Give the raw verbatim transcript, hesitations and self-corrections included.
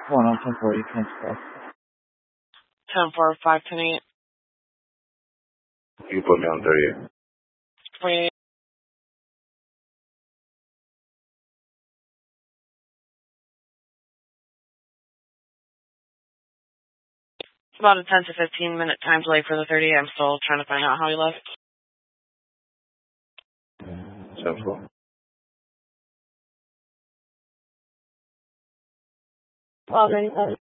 One on ten forty, transfer. ten four, five ten eight. You put me on thirty-eight. Wait. It's about a ten to fifteen minute time delay for the thirty. I'm still trying to find out how he left. ten four. Well, then, uh,